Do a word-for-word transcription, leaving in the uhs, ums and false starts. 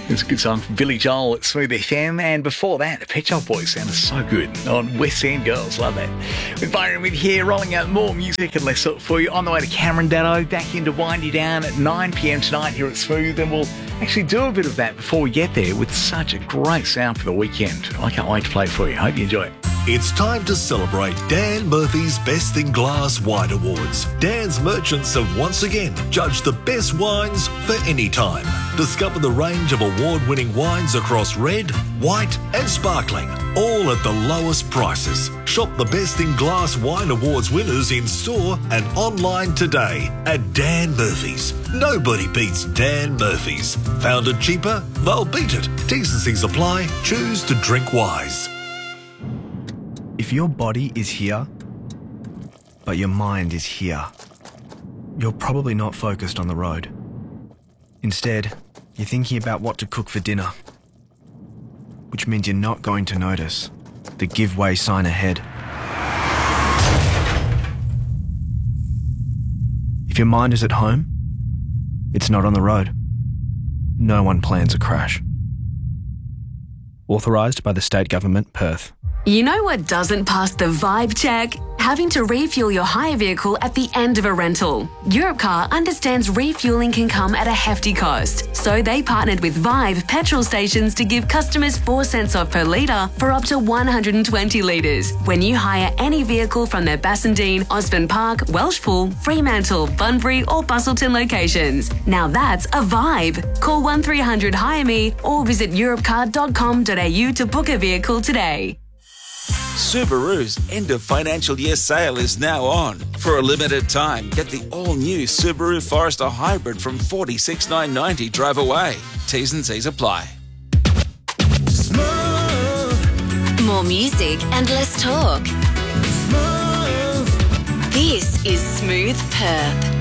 It's a good song from Billy Joel at Smooth F M, and before that, the Pet Shop Boys sounded so good on West End Girls. Love that. With Byron with here, rolling out more music and less talk for you. On the way to Cameron Datto, back in to wind you down at nine p.m. tonight here at Smooth, and we'll actually do a bit of that before we get there with such a great sound for the weekend. I can't wait to play it for you. Hope you enjoy it. It's time to celebrate Dan Murphy's Best in Glass Wine Awards. Dan's merchants have once again judged the best wines for any time. Discover the range of award-winning wines across red, white and sparkling, all at the lowest prices. Shop the Best in Glass Wine Awards winners in store and online today at Dan Murphy's. Nobody beats Dan Murphy's. Found it cheaper? They'll beat it. T's and C's apply. Choose to drink wise. If your body is here, but your mind is here, you're probably not focused on the road. Instead, you're thinking about what to cook for dinner, which means you're not going to notice the give way sign ahead. If your mind is at home, it's not on the road. No one plans a crash. Authorised by the State Government, Perth. You know what doesn't pass the vibe check? Having to refuel your hire vehicle at the end of a rental. Europcar understands refueling can come at a hefty cost, so they partnered with Vibe petrol stations to give customers four cents off per litre for up to one hundred twenty litres when you hire any vehicle from their Bassendean, Osborne Park, Welshpool, Fremantle, Bunbury or Bustleton locations. Now that's a vibe. Call one three hundred hire me or visit europcar dot com dot a u to book a vehicle today. Subaru's end of financial year sale is now on. For a limited time, get the all-new Subaru Forester Hybrid from forty-six thousand nine hundred ninety drive away. T's and C's apply. Smooth. More music and less talk. Smooth. This is Smooth Perth.